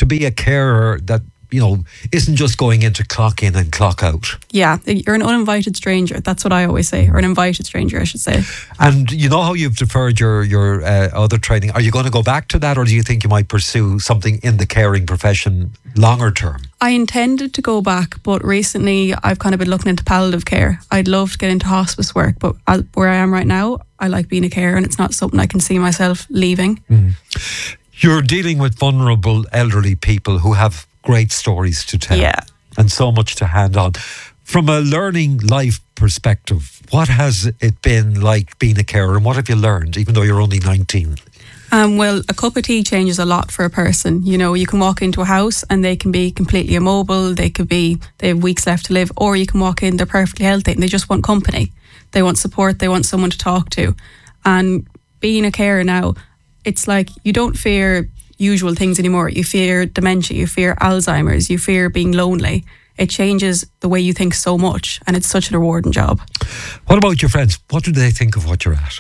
to be a carer that, isn't just going in to clock in and clock out. Yeah, you're an uninvited stranger. That's what I always say, or an invited stranger, I should say. And you know how you've deferred your other training. Are you going to go back to that, or do you think you might pursue something in the caring profession longer term? I intended to go back, but recently I've kind of been looking into palliative care. I'd love to get into hospice work, but where I am right now, I like being a carer, and it's not something I can see myself leaving. You're dealing with vulnerable elderly people who have great stories to tell. Yeah. And so much to hand on. From a learning life perspective, what has it been like being a carer, and what have you learned, even though you're only 19? Well, a cup of tea changes a lot for a person. You can walk into a house and they can be completely immobile. They have weeks left to live, or you can walk in, they're perfectly healthy and they just want company. They want support. They want someone to talk to. And being a carer now, it's like you don't fear usual things anymore. You fear dementia, you fear Alzheimer's, you fear being lonely. It changes the way you think so much, and it's such a rewarding job. What about your friends? What do they think of what you're at?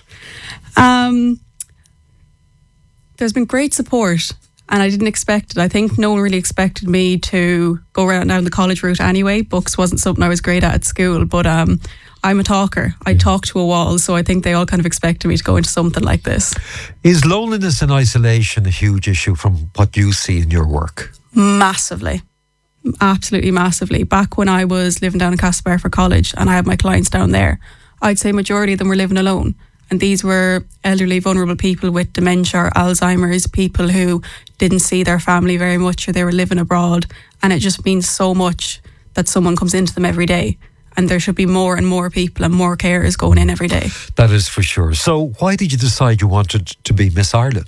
There's been great support, and I didn't expect it. I think no one really expected me to go around down the college route anyway. Books wasn't something I was great at school, but I'm a talker. I talk to a wall, so I think they all kind of expected me to go into something like this. Is loneliness and isolation a huge issue from what you see in your work? Massively. Absolutely massively. Back when I was living down in Castlebar for college and I had my clients down there, I'd say majority of them were living alone. And these were elderly, vulnerable people with dementia or Alzheimer's, people who didn't see their family very much, or they were living abroad. And it just means so much that someone comes into them every day. And there should be more and more people and more carers going in every day. That is for sure. So why did you decide you wanted to be Miss Ireland?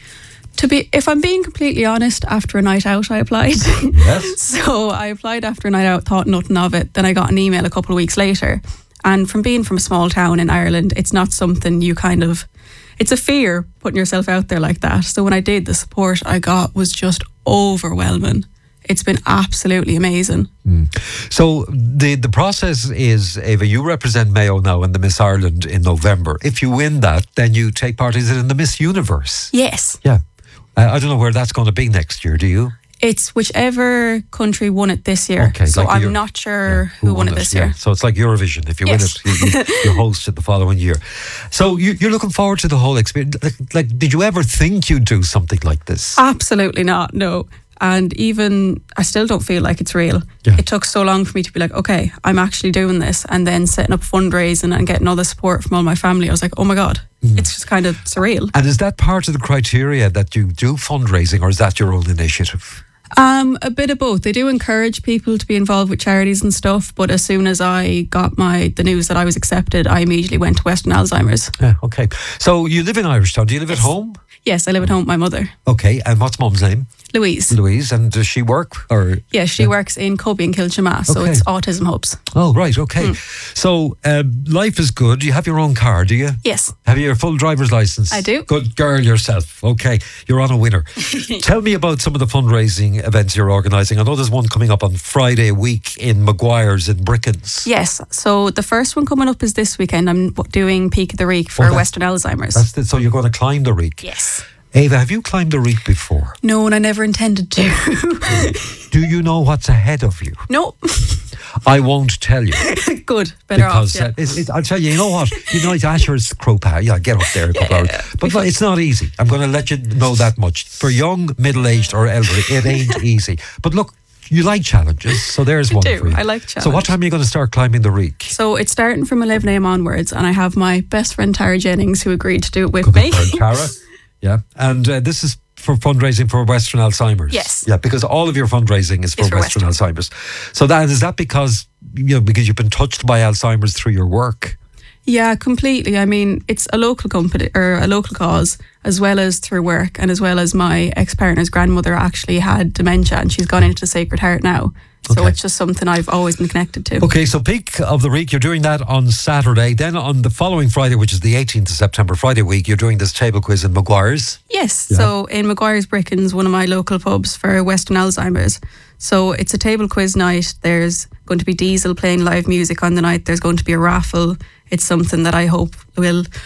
If I'm being completely honest, after a night out, I applied. Yes. So I applied after a night out, thought nothing of it. Then I got an email a couple of weeks later. And from being from a small town in Ireland, it's not something it's a fear putting yourself out there like that. So when I did, the support I got was just overwhelming. It's been absolutely amazing. So the process is, Ava, you represent Mayo now in the Miss Ireland in November. If you win that, then you take part, is it in the Miss Universe? Yes. Yeah. I don't know where that's going to be next year, do you? It's whichever country won it this year. Okay, so I'm not sure who won it this year. So it's like Eurovision. If you win it, you host it the following year. So you're looking forward to the whole experience. Like, did you ever think you'd do something like this? Absolutely not, no. And even, I still don't feel like it's real. Yeah. It took so long for me to be like, okay, I'm actually doing this. And then setting up fundraising and getting all the support from all my family. I was like, oh my God, it's just kind of surreal. And is that part of the criteria that you do fundraising, or is that your own initiative? A bit of both. They do encourage people to be involved with charities and stuff, but as soon as I got the news that I was accepted, I immediately went to Western Alzheimer's. Yeah, okay. So you live in Irishtown. Do you live at home? Yes, I live at home with my mother. Okay, and what's Mum's name? Louise. Louise, and does she work? Yeah, she works in Kobe and Kilchama, so it's autism hubs. Oh, right, okay. So life is good. You have your own car, do you? Yes. Have you your full driver's licence? I do. Good girl yourself. Okay, you're on a winner. Tell me about some of the fundraising events you're organising. I know there's one coming up on Friday week in Maguire's in Brickens. Yes, so the first one coming up is this weekend. I'm doing Peak of the Reek for Western Alzheimer's. So you're going to climb the Reek? Yes. Ava, have you climbed the Reek before? No, and I never intended to. Do you know what's ahead of you? No. I won't tell you. Good, better because, off. Yeah. I'll tell you, you know what? You know, it's Asher's Crow Pie. Yeah, get up there a couple hours. But it's not easy. I'm going to let you know that much. For young, middle-aged or elderly, it ain't easy. But look, you like challenges, so there's one for you. I like challenges. So what time are you going to start climbing the Reek? So it's starting from 11 a.m. onwards, and I have my best friend Tara Jennings who agreed to do it with me. Tara. Yeah, and this is for fundraising for Western Alzheimer's. Yes. Yeah, because all of your fundraising is for Western Alzheimer's. So is that because you've been touched by Alzheimer's through your work? Yeah, completely. I mean, it's a local company or a local cause, as well as through work, and as well as my ex-partner's grandmother actually had dementia, and she's gone into the Sacred Heart now. So it's just something I've always been connected to. Okay, so Peak of the Reek, you're doing that on Saturday. Then on the following Friday, which is the 18th of September, Friday week, you're doing this table quiz in Maguire's. Yes, so in Maguire's Brickens, one of my local pubs for Western Alzheimer's. So it's a table quiz night. There's going to be Diesel playing live music on the night. There's going to be a raffle. It's something that I hope will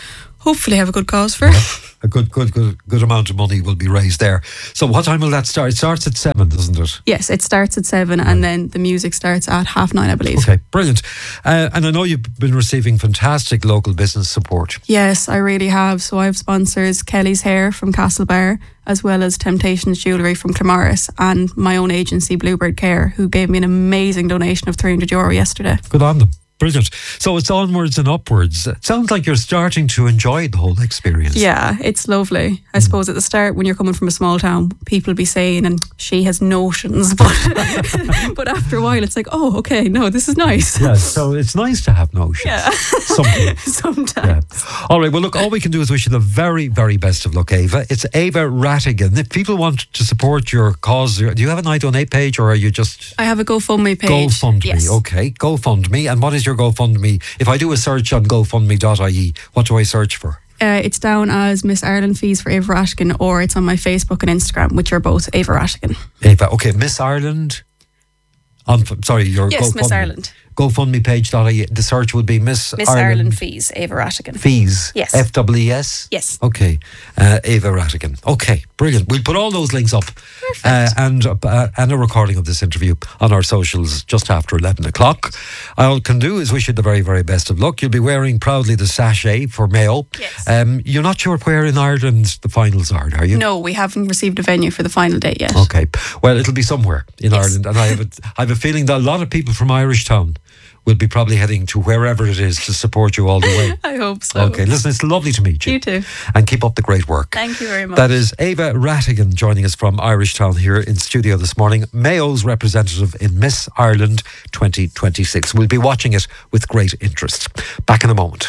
hopefully have a good cause for. A good amount of money will be raised there. So what time will that start? It starts at 7, doesn't it? Yes, it starts at 7 and then the music starts at 9:30, I believe. Okay, brilliant. And I know you've been receiving fantastic local business support. Yes, I really have. So I have sponsors Kelly's Hair from Castlebar, as well as Temptations Jewellery from Claremorris, and my own agency Bluebird Care, who gave me an amazing donation of €300 yesterday. Good on them. Brilliant. So it's onwards and upwards. It sounds like you're starting to enjoy the whole experience. Yeah, it's lovely. I suppose at the start, when you're coming from a small town, people will be saying, and she has notions, but but after a while, it's like, oh, okay, no, this is nice. Yeah, so it's nice to have notions. Yeah. Sometimes. Yeah. All right, well, look, all we can do is wish you the very, very best of luck, Ava. It's Ava Rattigan. If people want to support your cause, do you have an iDonate page, or are you just... I have a GoFundMe page. GoFundMe, yes. Okay. GoFundMe. And what is your GoFundMe? If I do a search on GoFundMe.ie, what do I search for? It's down as Miss Ireland Fees for Ava Rattigan, or it's on my Facebook and Instagram, which are both Ava Rattigan. Ava, okay. Miss Ireland... sorry, your Yes, GoFundMe. Miss Ireland. GoFundMe.ie. The search would be Miss Ireland Fees, Ava Rattigan. Fees? Yes. FWS? Yes. Okay. Ava Rattigan. Okay, brilliant. We'll put all those links up. Perfect. And a recording of this interview on our socials just after 11 o'clock. All I can do is wish you the very, very best of luck. You'll be wearing proudly the sachet for Mayo. Yes. You're not sure where in Ireland the finals are you? No, we haven't received a venue for the final date yet. Okay. Well, it'll be somewhere in Yes. Ireland. And I have a feeling that a lot of people from Irish Town will be probably heading to wherever it is to support you all the way. I hope so. Okay, listen, it's lovely to meet you. You too. And keep up the great work. Thank you very much. That is Ava Rattigan joining us from Irish Town here in studio this morning. Mayo's representative in Miss Ireland 2026. We'll be watching it with great interest. Back in a moment.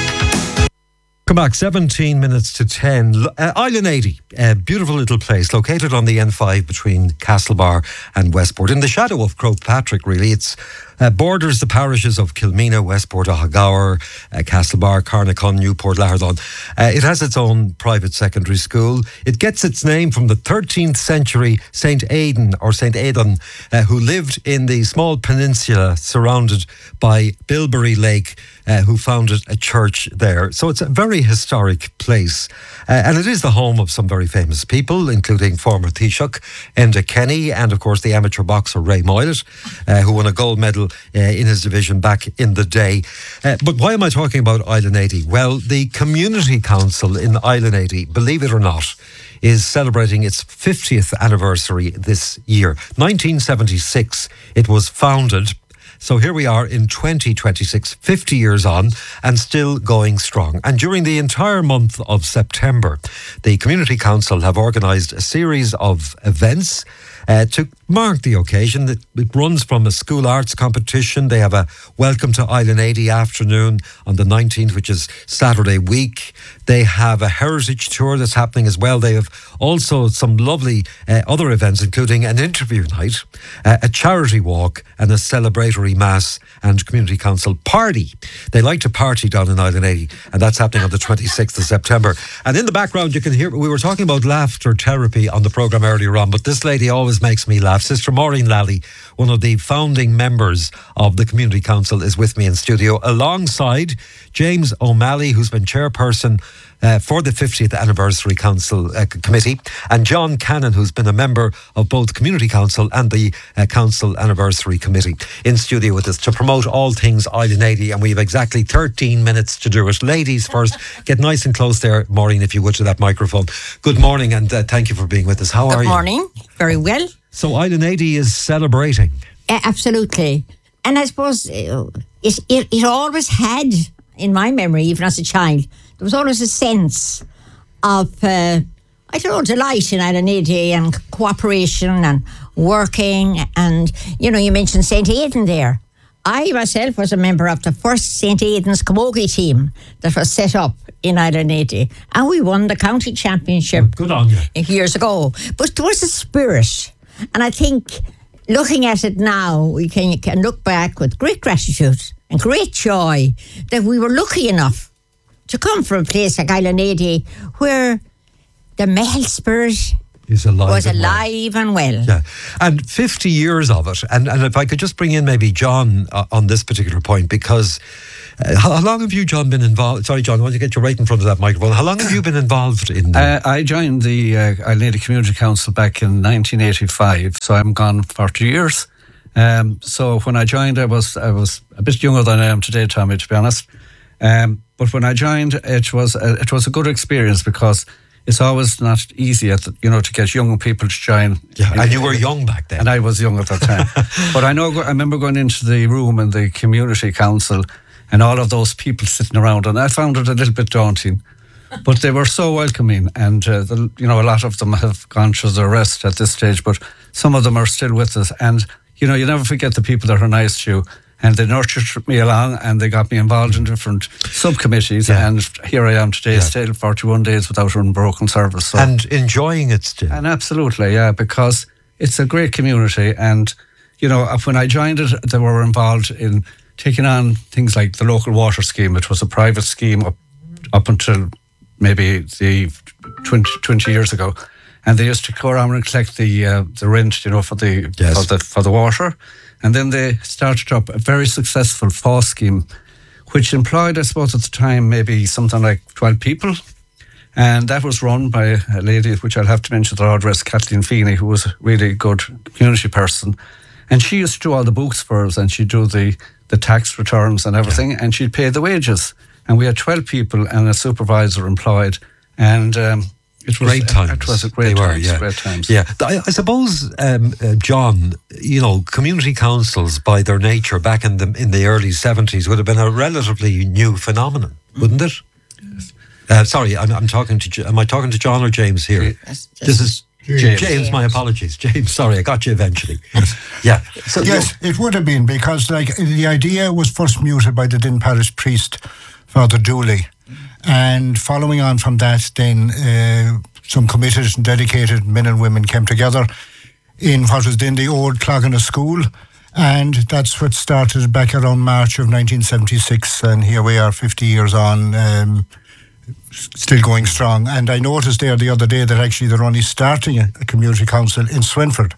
Come back, 17 minutes to 10. Island 80, a beautiful little place located on the N5 between Castlebar and Westport. In the shadow of Croagh Patrick, really. It's borders the parishes of Kilmena, Westport, Ahagower, Castlebar, Carnacon, Newport, Lahardon. It has its own private secondary school. It gets its name from the 13th century St. Aidan, who lived in the small peninsula surrounded by Bilberry Lake, who founded a church there. So it's a very historic place. And it is the home of some very famous people, including former Taoiseach Enda Kenny, and of course the amateur boxer Ray Moylett, who won a gold medal in his division back in the day. But why am I talking about Island 80? Well, the Community Council in Island 80, believe it or not, is celebrating its 50th anniversary this year. 1976, it was founded. So here we are in 2026, 50 years on, and still going strong. And during the entire month of September, the Community Council have organised a series of events to mark the occasion. It runs from a school arts competition. They have a Welcome to Island 80 afternoon on the 19th, which is Saturday week. They have a heritage tour that's happening as well. They have also some lovely other events, including an interview night, a charity walk, and a celebratory mass and community council party. They like to party down in Island 80, and that's happening on the 26th of September. And in the background, you can hear, we were talking about laughter therapy on the programme earlier on, but this lady always makes me laugh. Sister Maureen Lally, one of the founding members of the Community Council, is with me in studio alongside James O'Malley, who's been chairperson for the 50th Anniversary Council Committee, and John Cannon, who's been a member of both Community Council and the Council Anniversary Committee, in studio with us to promote all things Island 80, and we have exactly 13 minutes to do it. Ladies first, get nice and close there, Maureen, if you would, to that microphone. Good morning, and thank you for being with us. How are you? Good morning. Very well. So Island 80 is celebrating. Absolutely. And I suppose it always had, in my memory, even as a child, there was always a sense of, delight in Island 80 and cooperation and working. And, you mentioned St. Aidan there. I myself was a member of the first St. Aidan's camogie team that was set up in Island 80. And we won the county championship Good on you. years ago. But there was a spirit. And I think looking at it now, we can look back with great gratitude and great joy that we were lucky enough to come from a place like Island 80 where the male spirit is alive. Was and well. alive and well. Yeah, and 50 years of it. And if I could just bring in maybe John on this particular point, because how long have you, John, been involved? Sorry, John, I want to get you right in front of that microphone. How long have you been involved in I joined the Isle Lady Community Council back in 1985, so I'm gone 40 years. So when I joined, I was a bit younger than I am today, Tommy, to be honest. But when I joined, it was a good experience, because it's always not easy, to get young people to join. Yeah, and you were young back then. And I was young at that time. But I remember going into the room in the community council and all of those people sitting around, and I found it a little bit daunting. But they were so welcoming, and a lot of them have gone through the rest at this stage, but some of them are still with us. And you never forget the people that are nice to you. And they nurtured me along, and they got me involved in different subcommittees. Yeah. And here I am today, still 41 days without an unbroken service. So. And enjoying it still. And absolutely, yeah, because it's a great community. And, when I joined it, they were involved in taking on things like the local water scheme. It was a private scheme up until maybe the 20 years ago. And they used to go around and collect the rent, for the water. And then they started up a very successful FÁS scheme, which employed, I suppose at the time, maybe something like 12 people. And that was run by a lady, which I'll have to mention at our address, Kathleen Feeney, who was a really good community person. And she used to do all the books for us, and she'd do the tax returns and everything, and she'd pay the wages. And we had 12 people and a supervisor employed. And it was great times. It was a great times. Yeah, I suppose, John, community councils by their nature back in the early 70s would have been a relatively new phenomenon, wouldn't it? Yes. Sorry, am I talking to John or James here? This is James. My apologies, James. Sorry, I got you eventually. Yeah. So, yes, it would have been, because the idea was first muted by the Din parish priest, Father Dooley. And following on from that, then some committed and dedicated men and women came together in what was then the old Cloghena School. And that's what started back around March of 1976. And here we are 50 years on, still going strong. And I noticed there the other day that actually they're only starting a community council in Swinford.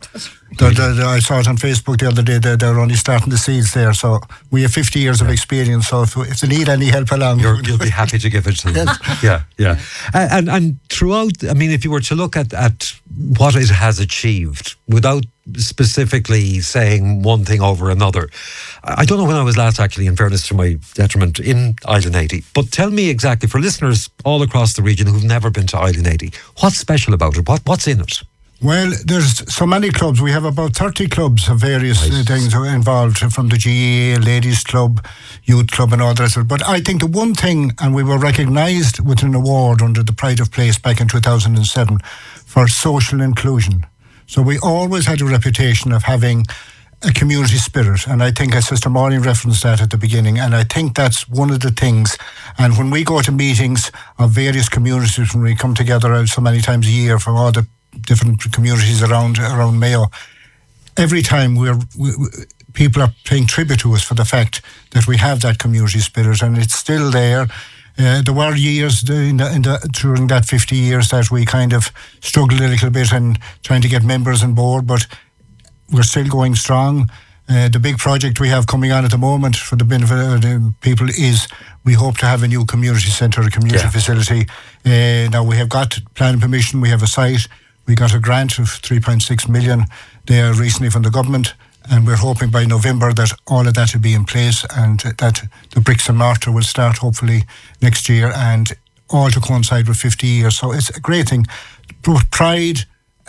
I saw it on Facebook the other day that they're only starting the seeds there. So we have 50 years of experience. So if they need any help along, you'll be happy to give it to them. Yeah. And throughout, I mean, if you were to look at what it has achieved, without specifically saying one thing over another, I don't know when I was last, actually, in fairness to my detriment, in Island 80. But tell me exactly, for listeners all across the region who've never been to Island 80, what's special about it? What's in it? Well, there's so many clubs. We have about 30 clubs of various things involved, from the GAA, Ladies Club, Youth Club and all that. But I think the one thing, and we were recognised with an award under the Pride of Place back in 2007 for social inclusion. So we always had a reputation of having a community spirit. And I think Sister Maureen referenced that at the beginning. And I think that's one of the things. And when we go to meetings of various communities, when we come together so many times a year from all the different communities around Mayo, every time people are paying tribute to us for the fact that we have that community spirit, and it's still there. There were years during that 50 years that we kind of struggled a little bit in trying to get members on board, but we're still going strong. The big project we have coming on at the moment for the benefit of the people is we hope to have a new community centre, a community facility. Now we have got planning permission, we have a site. We got a grant of 3.6 million there recently from the government, and we're hoping by November that all of that will be in place and that the bricks and mortar will start hopefully next year, and all to coincide with 50 years. So it's a great thing. Pride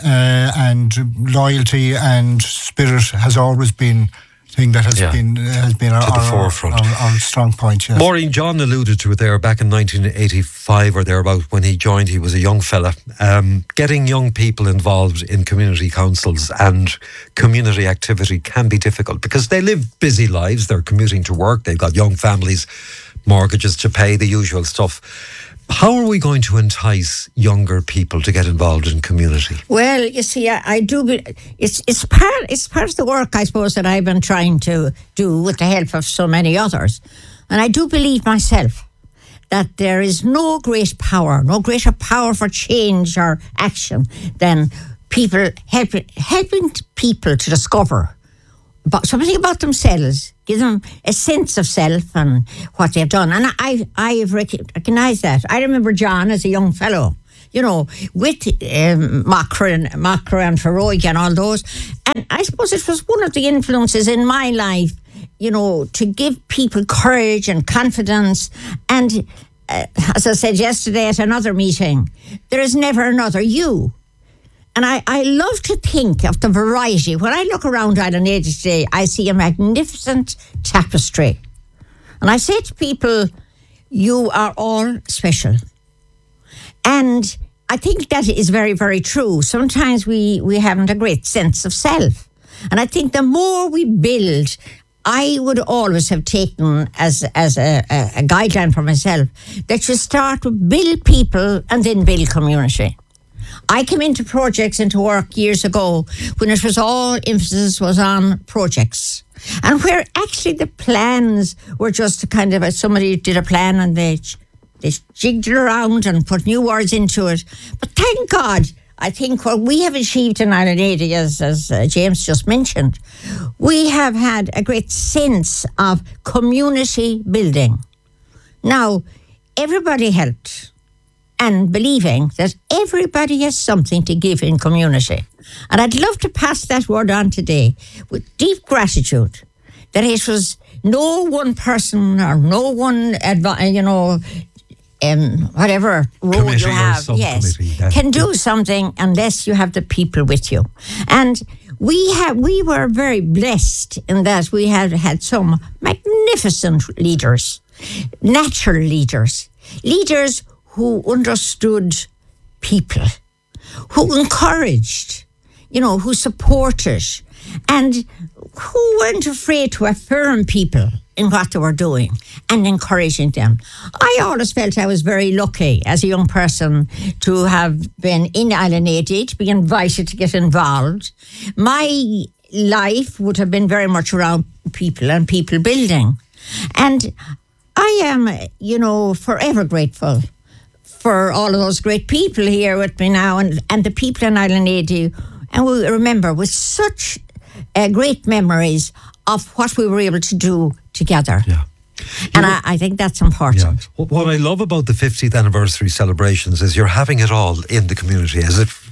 and loyalty and spirit has always been a thing that has been our forefront. Our strong point. Yes. Maureen, John alluded to it there back in 1985 or thereabout when he joined. He was a young fella. Getting young people involved in community councils and community activity can be difficult because they live busy lives. They're commuting to work. They've got young families, mortgages to pay, the usual stuff. How are we going to entice younger people to get involved in community? Well, you see, I do. It's part of the work, I suppose, that I've been trying to do with the help of so many others, and I do believe myself that there is no greater power for change or action than people helping people to discover something about themselves, give them a sense of self and what they've done. And I have recognised that. I remember John as a young fellow, with Macra and Feroig and all those. And I suppose it was one of the influences in my life, to give people courage and confidence. And as I said yesterday at another meeting, there is never another you. And I love to think of the variety. When I look around Island Age today, I see a magnificent tapestry. And I say to people, you are all special. And I think that is very, very true. Sometimes we haven't a great sense of self. And I think the more we build, I would always have taken as a guideline for myself that you start to build people and then build community. I came into projects, into work years ago when it was all emphasis was on projects. And where actually the plans were just kind of, somebody did a plan and they jigged it around and put new words into it. But thank God, I think what we have achieved in Island 80, as James just mentioned, we have had a great sense of community building. Now, everybody helped. And believing that everybody has something to give in community. And I'd love to pass that word on today with deep gratitude that it was no one person or no one, whatever role Committee you have, can do something unless you have the people with you. And we were very blessed in that we had some magnificent leaders, natural leaders who understood people, who encouraged, who supported, and who weren't afraid to affirm people in what they were doing and encouraging them. I always felt I was very lucky as a young person to have been in Island 80, to be invited to get involved. My life would have been very much around people and people building. And I am, forever grateful for all of those great people here with me now and the people in Island 80. And we remember with such great memories of what we were able to do together. Yeah. And I think that's important. Yeah. What I love about the 50th anniversary celebrations is you're having it all in the community, as if,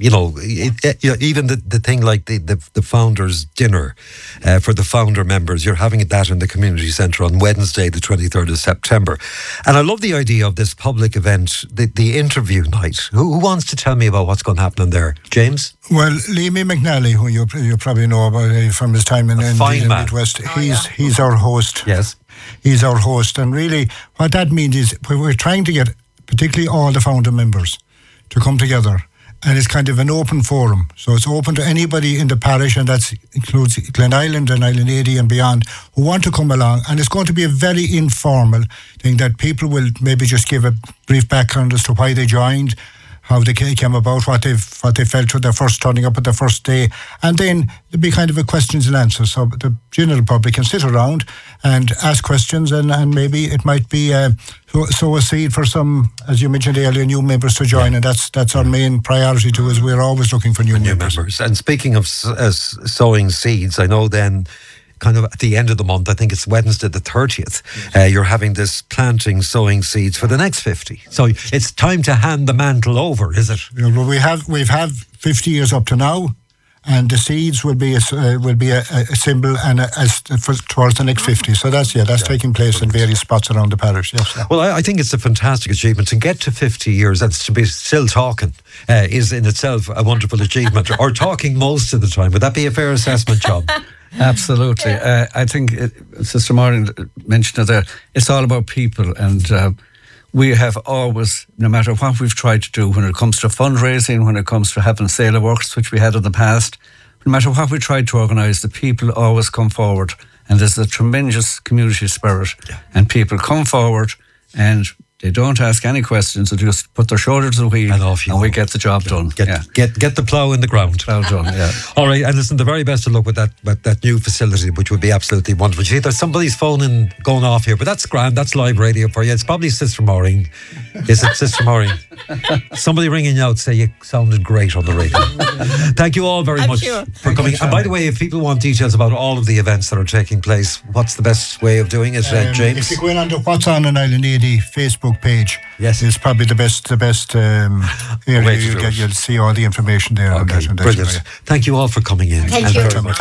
even the thing like the founders' dinner for the founder members, you're having that in the community centre on Wednesday, the 23rd of September. And I love the idea of this public event, the interview night. Who wants to tell me about what's going to happen in there? James? Well, Liam McNally, who you probably know about from his time in the Midwest, he's our host. Yes. He's our host, and really what that means is we're trying to get particularly all the founder members to come together, and it's kind of an open forum, so it's open to anybody in the parish, and that includes Glen Island and Island 80 and beyond, who want to come along. And it's going to be a very informal thing that people will maybe just give a brief background as to why they joined, how they came about, what they felt with their first turning up at the first day, and then there'll be kind of a questions and answers, so the general public can sit around and ask questions, and maybe it might be sow a seed for some, as you mentioned earlier, new members to join, and that's our main priority too, is we're always looking for new members. And speaking of sowing seeds, I know then kind of at the end of the month, I think it's Wednesday the 30th, you're having this planting, sowing seeds for the next 50. So it's time to hand the mantle over, is it? Well, we've had 50 years up to now, and the seeds will be a symbol and towards the next 50. So that's taking place in various spots around the parish. Yes. Well, I think it's a fantastic achievement to get to 50 years and to be still talking is in itself a wonderful achievement. Or talking most of the time. Would that be a fair assessment, John? Absolutely. I think Sister Maureen mentioned it there. It's all about people, and we have always, no matter what we've tried to do, when it comes to fundraising, when it comes to having sale of works, which we had in the past, no matter what we tried to organise, the people always come forward, and there's a tremendous community spirit, and people come forward and they don't ask any questions. They just put their shoulder to the wheel, and we get the job done. Get the plough in the ground. Plough done, yeah. All right, and listen, the very best of luck with that new facility, which would be absolutely wonderful. See, there's somebody's phone going off here, but that's grand. That's live radio for you. It's probably Sister Maureen. Is it Sister Maureen? Somebody ringing you out say you sounded great on the radio. Thank you all very much for coming. And by the way, if people want details about all of the events that are taking place, what's the best way of doing it, James? If you go in on the What's On in Island 80 Facebook page, yes, it's probably the best area. You'll see all the information there. Okay, brilliant. Thank you all for coming in. Thank you very much.